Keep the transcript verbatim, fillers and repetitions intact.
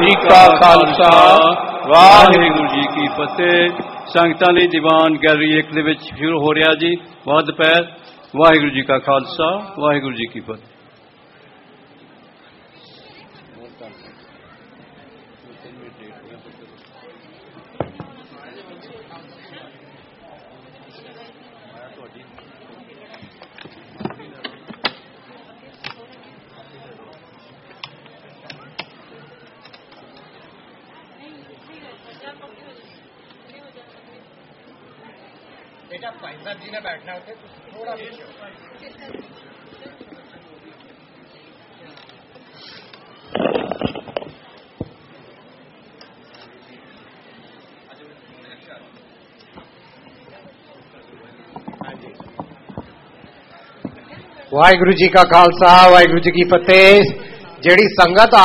जी का खालसा वाहिगुरू जी की फतेह। संगतां लई दीवान गैलरी एक दे विच शुरू हो रहा जी। वाह दोपहर। वाहिगुरू जी का खालसा वाहिगुरू जी की फतेह। बेटा भाई साहब जी ने बैठना होते थोड़ा पीछे। वाहिगुरू जी का खालसा वाहिगुरू जी की फतेह। जिहड़ी संगत